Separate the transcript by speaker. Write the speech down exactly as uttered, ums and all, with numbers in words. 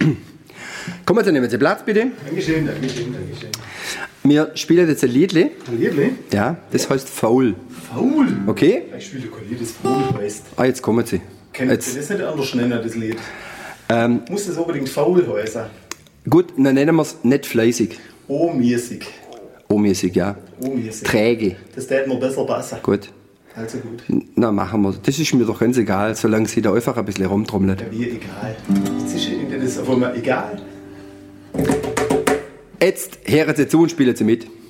Speaker 1: Kommen Sie, nehmen Sie Platz, bitte.
Speaker 2: Dankeschön, Dankeschön, Dankeschön.
Speaker 1: Wir spielen jetzt ein Liedle.
Speaker 2: Ein Liedle?
Speaker 1: Ja, das heißt Faul.
Speaker 2: Faul?
Speaker 1: Okay?
Speaker 2: Ich spiele kein Lied, das Faul heißt.
Speaker 1: Ah, jetzt kommen Sie.
Speaker 2: Kennt
Speaker 1: Jetzt.
Speaker 2: ihr das nicht anders nennen, das Lied?
Speaker 1: Ähm,
Speaker 2: Muss das unbedingt faul heißen?
Speaker 1: gut, dann nennen wir es nicht fleißig.
Speaker 2: O-mäßig.
Speaker 1: O-mäßig, ja.
Speaker 2: O-mäßig.
Speaker 1: Träge.
Speaker 2: Das täte mir besser passen.
Speaker 1: Gut.
Speaker 2: Also gut.
Speaker 1: Na, machen wir. Das ist mir doch ganz egal, solange Sie da einfach ein bisschen rumtrommelt.
Speaker 2: Ja, wie egal. Das ist Ihnen das auf einmal egal.
Speaker 1: Jetzt hören Sie zu und spielen Sie mit.